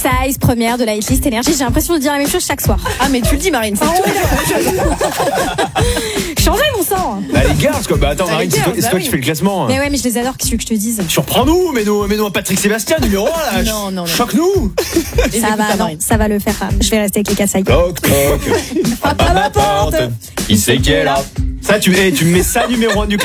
Size, première de la hitlist Énergie. J'ai l'impression de dire la même chose chaque soir. Ah, mais tu le dis, Marine. Changez mon sang. Bah les girls quoi. Bah attends Marine, c'est toi qui fais le classement. Mais ouais, mais je les adore, qu'est-ce que je te dise. Surprends-nous, mets-nous un Patrick Sébastien numéro 1 là. Non. Choque-nous. Ça va le faire. Je vais rester avec les Kassai. Toc toc. Frappe à ma porte. Qui c'est qui est là? Ça tu me mets ça numéro 1 du classement.